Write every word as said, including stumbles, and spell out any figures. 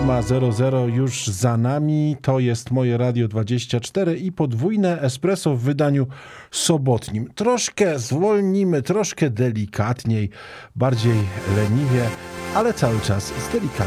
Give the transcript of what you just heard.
siódma zero zero już za nami. To jest Moje Radio dwadzieścia cztery i podwójne espresso w wydaniu sobotnim. Troszkę zwolnimy, troszkę delikatniej, bardziej leniwie, ale cały czas z delikatnym